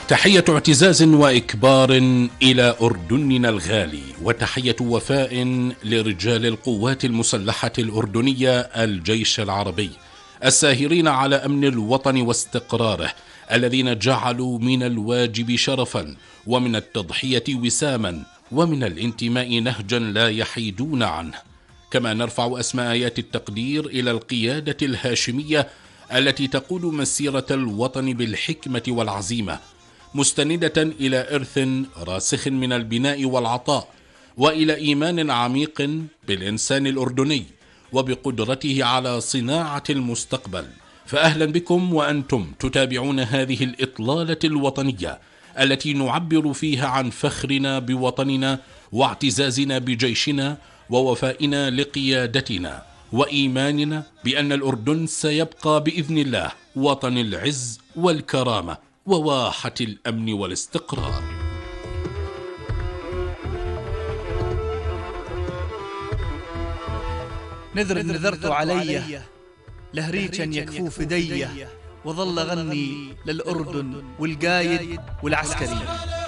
تحية اعتزاز وإكبار إلى أردننا الغالي، وتحية وفاء لرجال القوات المسلحة الأردنية الجيش العربي الساهرين على أمن الوطن واستقراره، الذين جعلوا من الواجب شرفا ومن التضحية وساما ومن الانتماء نهجا لا يحيدون عنه. كما نرفع أسمى آيات التقدير إلى القيادة الهاشمية التي تقود مسيرة الوطن بالحكمة والعزيمة، مستندة إلى إرث راسخ من البناء والعطاء، وإلى إيمان عميق بالإنسان الأردني وبقدرته على صناعة المستقبل. فأهلا بكم وأنتم تتابعون هذه الإطلالة الوطنية التي نعبر فيها عن فخرنا بوطننا واعتزازنا بجيشنا ووفائنا لقيادتنا وإيماننا بأن الأردن سيبقى بإذن الله وطن العز والكرامة وواحة الأمن والاستقرار. نذرت علي لهريجا يكفو فدي، وظل غني للأردن والقايد والعسكري.